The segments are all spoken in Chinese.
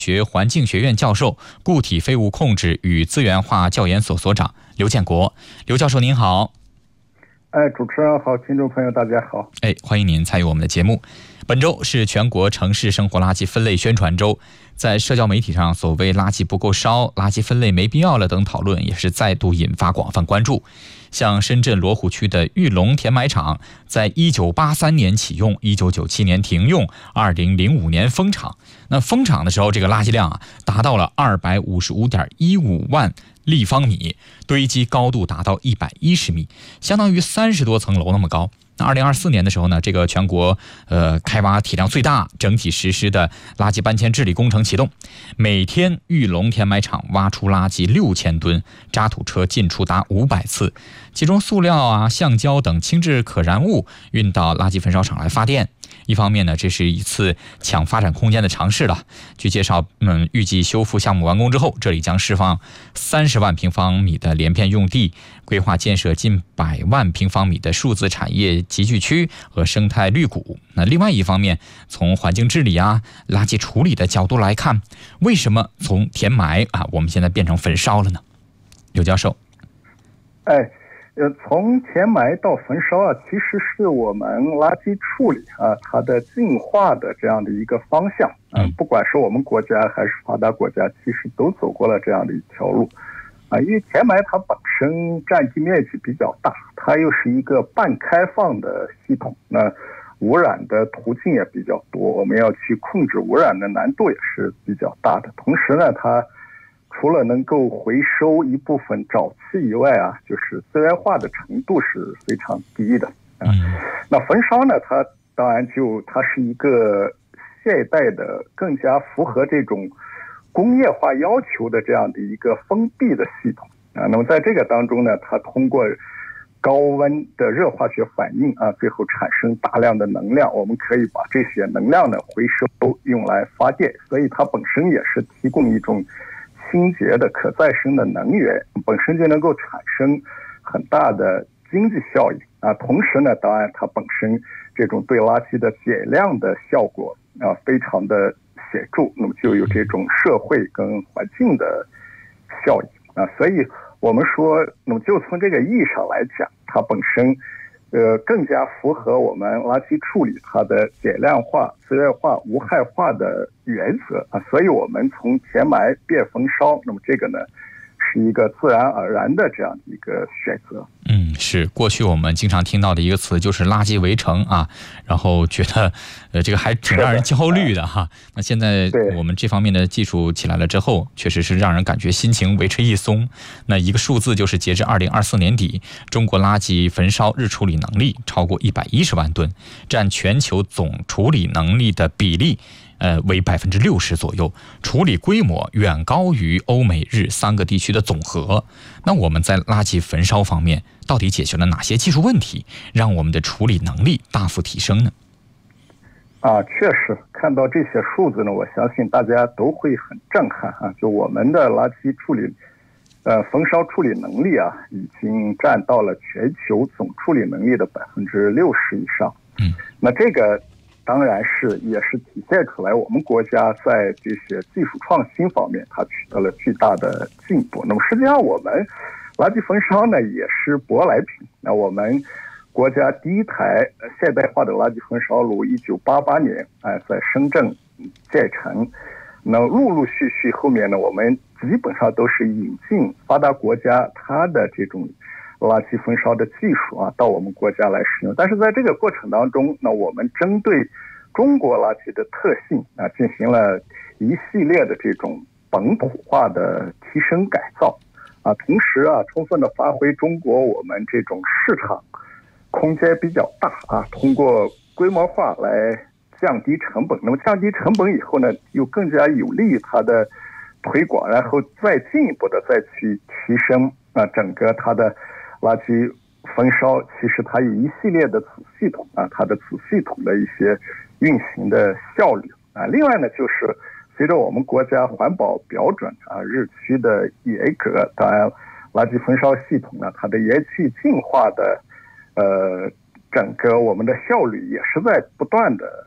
学环境学院教授、固体废物控制与资源化教研所所长刘建国。刘教授您好。 主持人好，听众朋友大家好。 欢迎您参与我们的节目。本周是全国城市生活垃圾分类宣传周，在社交媒体上，所谓垃圾不够烧、垃圾分类没必要了等讨论也是再度引发广泛关注。像深圳罗湖区的玉龙填埋场，在1983年启用，1997年停用，2005年封场。那封场的时候，这个垃圾量达到了255.15万立方米，堆积高度达到110米，相当于30多层楼那么高。那2024年的时候呢，这个全国开挖体量最大、整体实施的垃圾搬迁治理工程启动，每天玉龙填埋场挖出垃圾6000吨，渣土车进出达500次，其中塑料橡胶等轻质可燃物运到垃圾焚烧厂来发电。一方面呢，这是一次抢发展空间的尝试了。据介绍，预计修复项目完工之后，这里将释放30万平方米的连片用地，规划建设近100万平方米的数字产业集聚区和生态绿谷。那另外一方面，从环境治理垃圾处理的角度来看，为什么从填埋我们现在变成焚烧了呢？刘教授。 从填埋到焚烧其实是我们垃圾处理它的进化的这样的一个方向。不管是我们国家还是发达国家，其实都走过了这样的一条路。因为填埋它本身占地面积比较大，它又是一个半开放的系统，那污染的途径也比较多，我们要去控制污染的难度也是比较大的。同时呢，它除了能够回收一部分沼气以外就是资源化的程度是非常低的。那焚烧呢，它当然它是一个现代的更加符合这种工业化要求的这样的一个封闭的系统。那么在这个当中呢，它通过高温的热化学反应最后产生大量的能量，我们可以把这些能量呢回收用来发电，所以它本身也是提供一种清洁的可再生的能源，本身就能够产生很大的经济效益同时呢，当然它本身这种对垃圾的减量的效果非常的显著，那么就有这种社会跟环境的效益所以我们说，那么就从这个意义上来讲，它本身更加符合我们垃圾处理它的减量化、资源化、无害化的原则所以我们从填埋变焚烧，那么这个呢是一个自然而然的这样的一个选择。 是过去我们经常听到的一个词，就是垃圾围城然后觉得这个还挺让人焦虑的那现在我们这方面的技术起来了之后，确实是让人感觉心情为之一松。那一个数字就是，截至2024年底，中国垃圾焚烧日处理能力超过110万吨，占全球总处理能力的比例为60%左右，处理规模远高于欧美日3个地区的总和。那我们在垃圾焚烧方面到底解决了哪些技术问题，让我们的处理能力大幅提升呢？ 确实看到这些数字呢，我相信大家都会很震撼就我们的垃圾处理焚烧处理能力已经占到了全球总处理能力的60%以上。那这个当然也是体现出来我们国家在这些技术创新方面它取得了巨大的进步。那么实际上我们垃圾焚烧呢也是舶来品。那我们国家第一台现代化的垃圾焚烧炉1988年在深圳建成。那陆陆续续后面呢，我们基本上都是引进发达国家它的这种垃圾焚烧的技术到我们国家来使用。但是在这个过程当中，那我们针对中国垃圾的特性进行了一系列的这种本土化的提升改造同时充分的发挥中国我们这种市场空间比较大通过规模化来降低成本。那么降低成本以后呢，又更加有利于它的推广，然后再进一步的再去提升整个它的垃圾焚烧。其实它有一系列的子系统它的子系统的一些运行的效率另外呢，就是随着我们国家环保标准日趋的严格，当然垃圾焚烧系统呢，它的延续进化的整个我们的效率也是在不断的提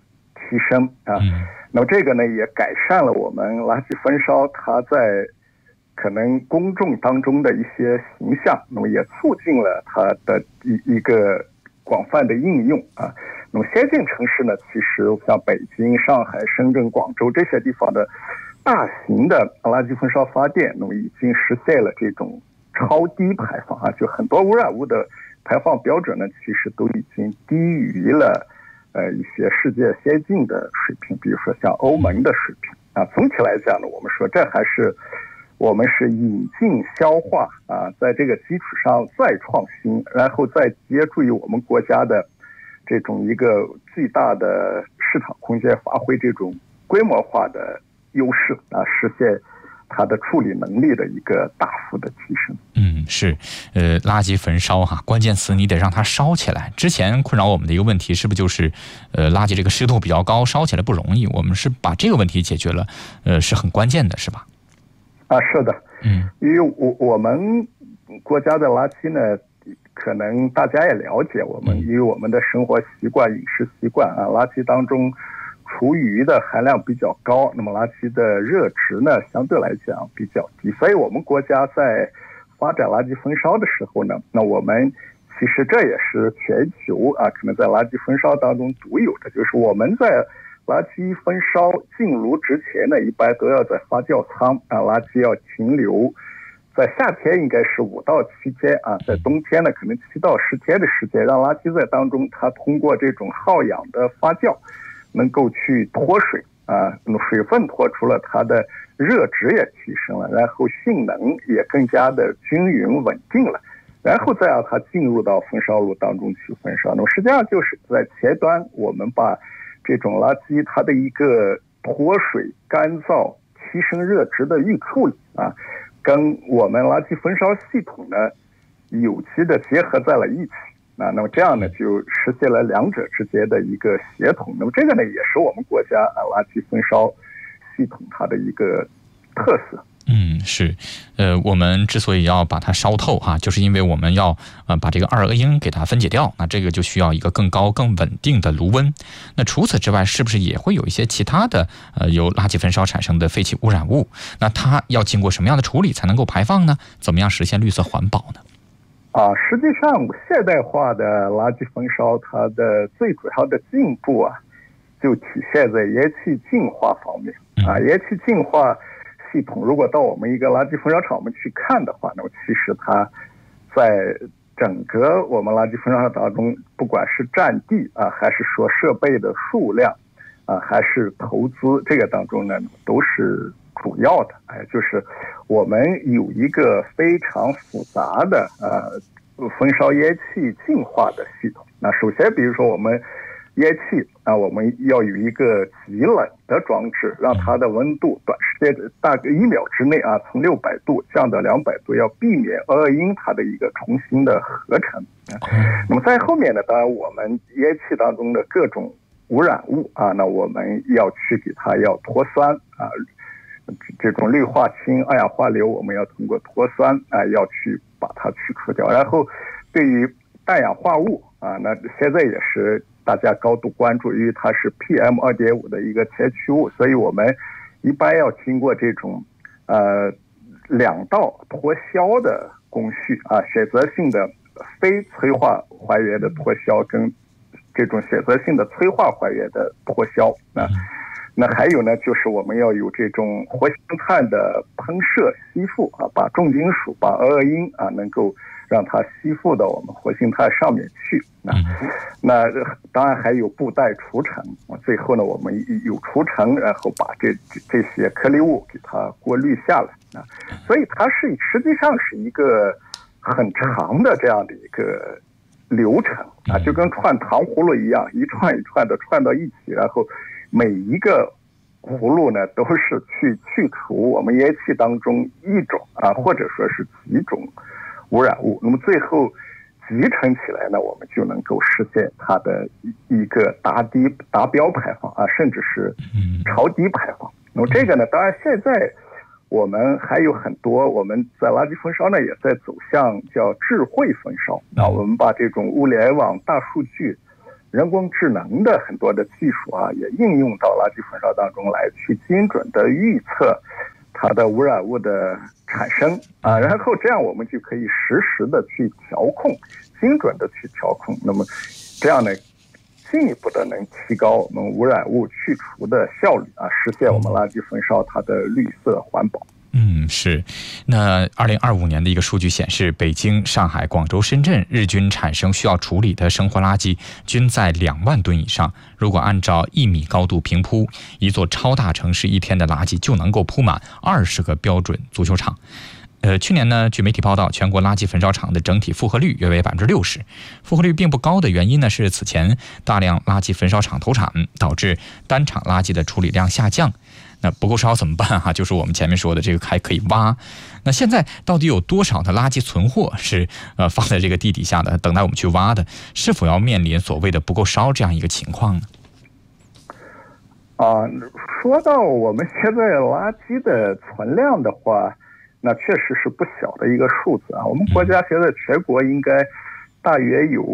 提升啊。那么这个呢也改善了我们垃圾焚烧它在可能公众当中的一些形象，那么也促进了它的一个广泛的应用啊。那么先进城市呢，其实像北京、上海、深圳、广州这些地方的大型的垃圾焚烧发电，那么已经实现了这种超低排放啊，就很多污染物的排放标准呢，其实都已经低于了一些世界先进的水平，比如说像欧盟的水平啊。总体来讲呢，我们说这还是我们是引进消化啊，在这个基础上再创新，然后再借助于我们国家的这种一个巨大的市场空间，发挥这种规模化的优势啊，实现它的处理能力的一个大幅的提升。 是，垃圾焚烧哈，关键词你得让它烧起来。之前困扰我们的一个问题是不是就是，垃圾这个湿度比较高，烧起来不容易？我们是把这个问题解决了，是很关键的，是吧？ 啊，是的，因为我们国家的垃圾呢，可能大家也了解，因为我们的生活习惯、饮食习惯啊，垃圾当中厨余的含量比较高，那么垃圾的热值呢相对来讲比较低，所以我们国家在发展垃圾焚烧的时候呢，那我们其实这也是全球啊可能在垃圾焚烧当中独有的，就是我们在垃圾焚烧进炉之前呢，一般都要在发酵舱啊，垃圾要停留在夏天应该是5到7天啊，在冬天呢可能7到10天的时间，让垃圾在当中它通过这种耗氧的发酵能够去脱水啊，那么水分脱出了，它的热值也提升了，然后性能也更加的均匀稳定了，然后再让它进入到焚烧炉当中去焚烧。那么实际上就是在前端我们把这种垃圾它的一个脱水、干燥、提升热值的预处理啊，跟我们垃圾焚烧系统呢有机的结合在了一起啊，那么这样呢就实现了两者之间的一个协同。那么这个呢也是我们国家垃圾焚烧系统它的一个特色。 是，我们之所以要把它烧透哈，就是因为我们要把这个二恶英给它分解掉，那这个就需要一个更高、更稳定的炉温。那除此之外，是不是也会有一些其他的由垃圾焚烧产生的废气污染物？那它要经过什么样的处理才能够排放呢？怎么样实现绿色环保呢？ 实际上现代化的垃圾焚烧它的最主要的进步啊，就体现在烟气净化方面啊。烟气净化系统如果到我们一个垃圾焚烧厂我们去看的话，那么其实它在整个我们垃圾焚烧厂当中，不管是占地啊，还是说设备的数量啊，还是投资这个当中呢，都是主要的。就是我们有一个非常复杂的焚烧烟气净化的系统。那首先比如说我们烟气啊，我们要有一个极冷的装置，让它的温度短时间大概1秒之内啊，从600度降到200度，要避免恶英它的一个重新的合成。那么在后面呢，当然我们烟气当中的各种污染物啊，那我们要去给它要脱酸啊，这种氯化氢、二氧化硫，我们要通过脱酸啊，要去把它去除掉。然后对于氮氧化物啊，那现在也是大家高度关注，因为它是 PM2.5 的一个前驱物，所以我们一般要经过这种2道脱硝的工序啊，选择性的非催化还原的脱硝跟这种选择性的催化还原的脱硝啊。那还有呢，就是我们要有这种活性炭的喷射吸附啊，把重金属、把恶英啊，能够让它吸附到我们活性炭上面去。那当然还有布袋除尘，最后呢，我们有除尘，然后把这些颗粒物给它过滤下来啊。所以它实际上是一个很长的这样的一个流程啊，就跟串糖葫芦一样，一串一串的串到一起，然后每一个葫芦呢都是去除我们烟气当中一种啊，或者说是几种污染物，那么最后集成起来呢，我们就能够实现它的一个达标排放啊，甚至是超低排放。那么这个呢，当然现在我们还有很多，我们在垃圾焚烧呢也在走向叫智慧焚烧啊，我们把这种物联网、大数据， 人工智能的很多的技术啊，也应用到垃圾焚烧当中来，去精准的预测它的污染物的产生啊，然后这样我们就可以实时的去调控，精准的去调控。那么这样呢，进一步的能提高我们污染物去除的效率啊，实现我们垃圾焚烧它的绿色环保。 是。那2025年的一个数据显示，北京、上海、广州、深圳日均产生需要处理的生活垃圾均在2万吨以上。如果按照1米高度平铺，一座超大城市1天的垃圾就能够铺满20个标准足球场。去年呢，据媒体报道，全国垃圾焚烧厂的整体负荷率约为60%。负荷率并不高的原因呢，是此前大量垃圾焚烧厂投产，导致单场垃圾的处理量下降。那不够烧怎么办就是我们前面说的这个还可以挖。那现在到底有多少的垃圾存货是放在这个地底下的，等待我们去挖的？是否要面临所谓的不够烧这样一个情况呢？ 说到我们现在垃圾的存量的话，那确实是不小的一个数字啊。我们国家现在全国应该大约有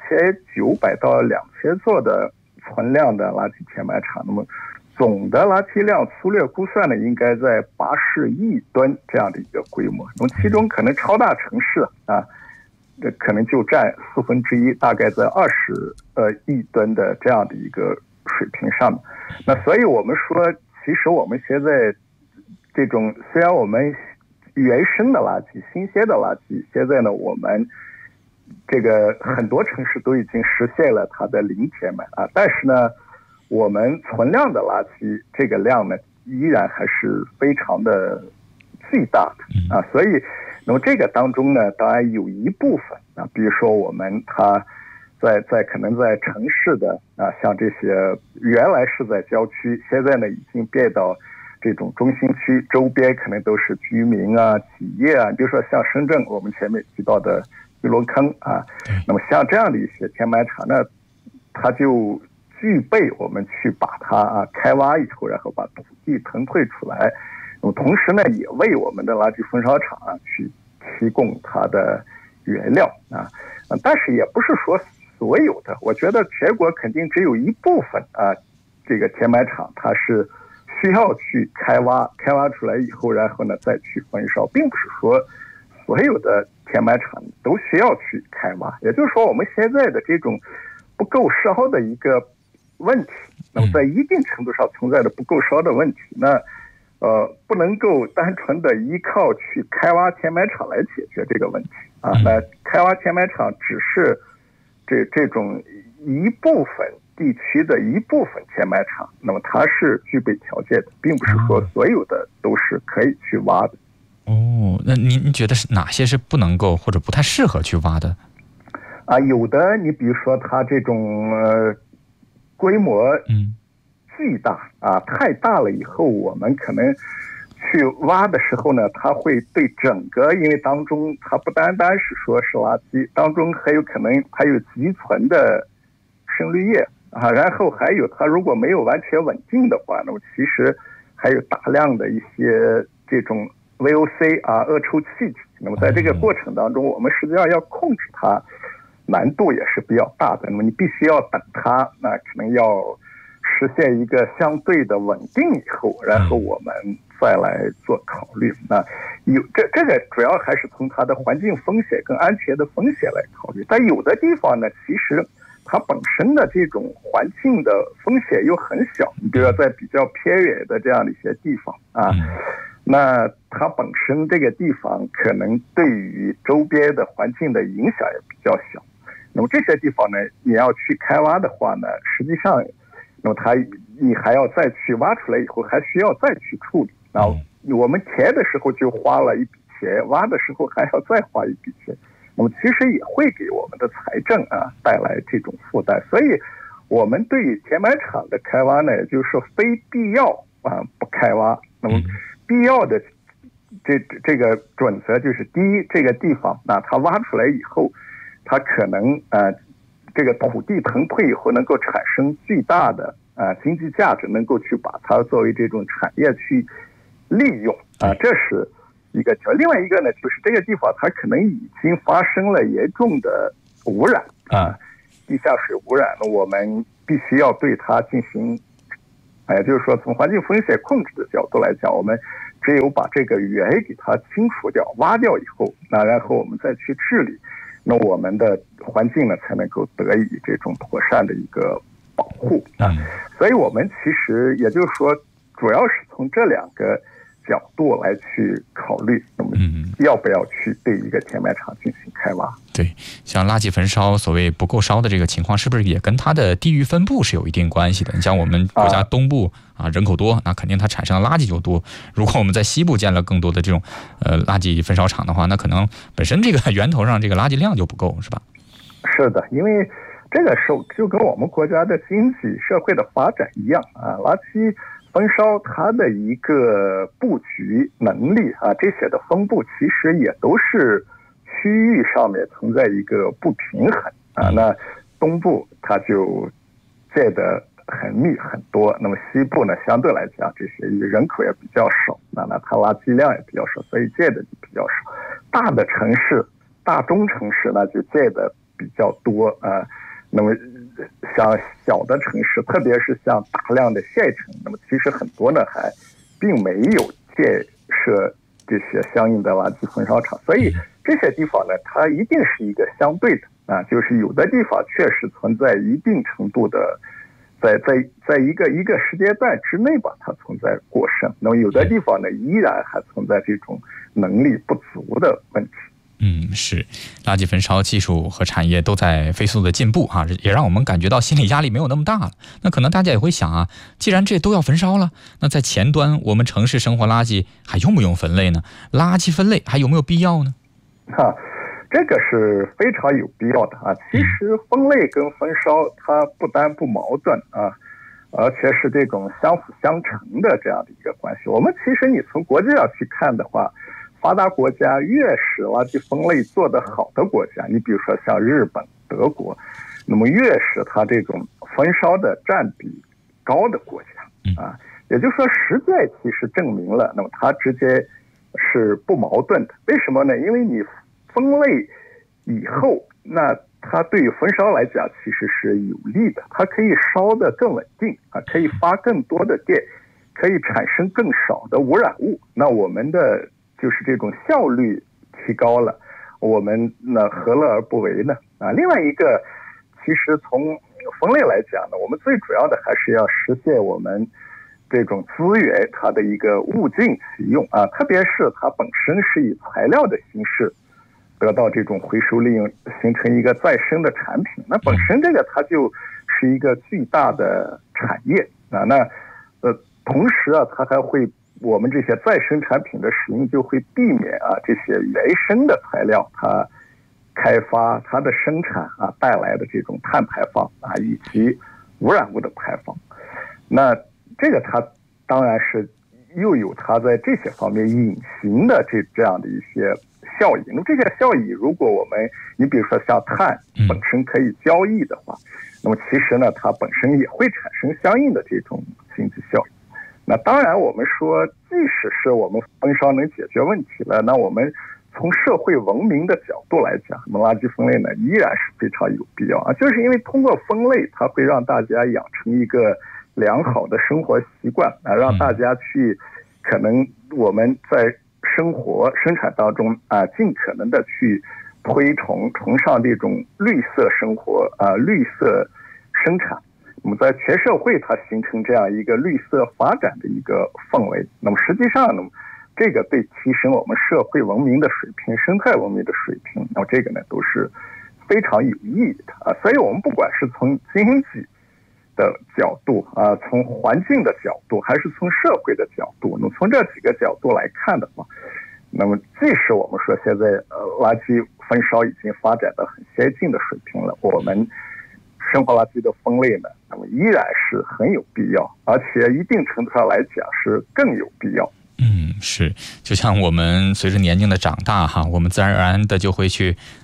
1900到2000座的存量的垃圾填埋场，那么总的垃圾量粗略估算呢，应该在80亿吨这样的一个规模。那么其中可能超大城市可能就占1/4，大概在20亿吨的这样的一个水平上面。那所以我们说，其实我们现在这种虽然我们原生的垃圾、新鲜的垃圾，现在呢我们这个很多城市都已经实现了它的零填埋但是呢，我们存量的垃圾这个量呢，依然还是非常的巨大的所以，那么这个当中呢，当然有一部分比如说我们它可能在城市的像这些原来是在郊区，现在呢已经变到这种中心区，周边可能都是居民企业比如说像深圳我们前面提到的玉龙坑那么像这样的一些填埋场呢，它就具备我们去把它开挖以后，然后把土地腾退出来，那么同时呢，也为我们的垃圾焚烧厂去提供它的原料但是也不是说所有的，我觉得全国肯定只有一部分这个填埋场它是需要去开挖出来以后，然后呢再去焚烧，并不是说所有的填埋场都需要去开挖。也就是说，我们现在的这种不够烧的一个问题，那么在一定程度上存在的不够烧的问题，那不能够单纯的依靠去开挖填埋场来解决这个问题那开挖填埋场只是这种一部分地区的一部分填埋场，那么它是具备条件的，并不是说所有的都是可以去挖的。 那您觉得是哪些是不能够或者不太适合去挖的？ 有的，你比如说它这种规模巨大太大了以后，我们可能去挖的时候呢，它会对整个，因为当中它不单单是说是垃圾，当中还有可能还有积存的渗滤液然后还有它如果没有完全稳定的话，那么其实还有大量的一些这种 VOC 恶臭气体。那么在这个过程当中，我们实际上要控制它，难度也是比较大的。那么你必须要等它，那可能要实现一个相对的稳定以后，然后我们再来做考虑。这个主要还是从它的环境风险跟安全的风险来考虑。但有的地方呢，其实它本身的这种环境的风险又很小。你比如说在比较偏远的这样的一些地方那它本身这个地方可能对于周边的环境的影响也比较小。那么这些地方呢，你要去开挖的话呢，实际上那么你还要再去挖出来以后，还需要再去处理。然后我们填的时候就花了一笔钱，挖的时候还要再花一笔钱，那么其实也会给我们的财政带来这种负担。所以我们对于填埋场的开挖呢，也就是说非必要不开挖。那么必要的这个准则就是第一，这个地方它挖出来以后，它可能这个土地腾退以后能够产生巨大的经济价值，能够去把它作为这种产业去利用这是一个条。另外一个呢，就是这个地方它可能已经发生了严重的污染第地下水污染，我们必须要对它进行，也就是说从环境风险控制的角度来讲，我们只有把这个源给它清除掉、挖掉以后，那然后我们再去治理，那我们的环境呢才能够得以这种妥善的一个保护啊。所以我们其实也就是说，主要是从这两个角度来去考虑，那么要不要去对一个填埋场进行开挖？ 对，像垃圾焚烧所谓不够烧的这个情况，是不是也跟它的地域分布是有一定关系的？你像我们国家东部人口多，那肯定它产生的垃圾就多。如果我们在西部建了更多的这种垃圾焚烧厂的话，那可能本身这个源头上这个垃圾量就不够，是吧？ 是的，因为这个就跟我们国家的经济社会的发展一样啊，垃圾焚烧它的一个布局能力啊，这些的分布其实也都是区域上面存在一个不平衡啊。那东部它就建得很密很多，那么西部呢相对来讲这些人口也比较少，那它垃圾量也比较少，所以建的就比较少。大的城市、大中城市呢就建的比较多啊。那么像小的城市，特别是像大量的县城，那么其实很多呢还并没有建设这些相应的垃圾焚烧厂，所以这些地方呢它一定是一个相对的啊，就是有的地方确实存在一定程度的在一个时间段之内吧，它存在过剩，那么有的地方呢依然还存在这种能力不足的问题。 是，垃圾焚烧技术和产业都在飞速的进步啊，也让我们感觉到心理压力没有那么大了。那可能大家也会想啊，既然这都要焚烧了，那在前端我们城市生活垃圾还用不用分类呢？垃圾分类还有没有必要呢？ 这个是非常有必要的啊。其实分类跟焚烧它不单不矛盾啊，而且是这种相辅相成的这样的一个关系。我们其实你从国际上去看的话，发达国家越是垃圾分类做得好的国家，你比如说像日本、德国，那么越是它这种焚烧的占比高的国家啊，也就是说实践其实证明了，那么它之间是不矛盾的。为什么呢？因为你分类以后，那它对于焚烧来讲其实是有利的，它可以烧得更稳定啊，可以发更多的电，可以产生更少的污染物。那我们的就是这种效率提高了，我们呢何乐而不为呢？啊，另外一个，其实从分类来讲呢，我们最主要的还是要实现我们这种资源它的一个物尽其用啊，特别是它本身是以材料的形式得到这种回收利用，形成一个再生的产品，那本身这个它就是一个巨大的产业啊。那同时啊，它还会。我们这些再生产品的使用就会避免啊这些原生的材料它开发它的生产啊带来的这种碳排放啊以及污染物的排放。那这个它当然是又有它在这些方面隐形的这样的一些效益。那么这些效益，如果你比如说像碳本身可以交易的话，那么其实呢它本身也会产生相应的这种经济效益。那当然我们说即使是我们焚烧能解决问题了，那我们从社会文明的角度来讲，那么垃圾分类呢依然是非常有必要啊，就是因为通过分类它会让大家养成一个良好的生活习惯啊，让大家去可能我们在生活生产当中啊尽可能的去崇尚这种绿色生活啊绿色生产。那么在全社会它形成这样一个绿色发展的一个氛围，那么实际上呢，这个对提升我们社会文明的水平、生态文明的水平，那么这个呢都是非常有意义的啊。所以我们不管是从经济的角度啊，从环境的角度，还是从社会的角度，那么从这几个角度来看的话，那么即使我们说现在垃圾焚烧已经发展到很先进的水平了，我们生活垃圾的分类呢，那么依然是很有必要，而且一定程度上来讲是更有必要。 是，就像我们随着年龄的长大哈，我们自然而然的就会去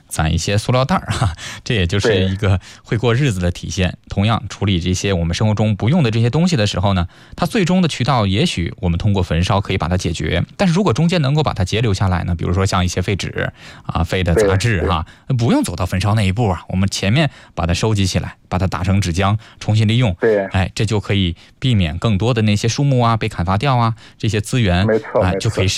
攒一些塑料袋哈，这也就是一个会过日子的体现。同样，处理这些我们生活中不用的这些东西的时候呢，它最终的渠道也许我们通过焚烧可以把它解决，但是如果中间能够把它节留下来呢，比如说像一些废纸啊、废的杂质哈，不用走到焚烧那一步啊，我们前面把它收集起来，把它打成纸浆，重新利用，这就可以避免更多的那些树木啊被砍伐掉啊，这些资源就可以省。